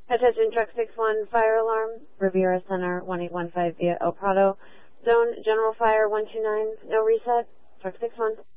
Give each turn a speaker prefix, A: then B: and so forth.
A: Attention Truck 61, fire alarm, Riviera Center 1815 via El Prado. Zone General Fire 129, no reset. Truck 61.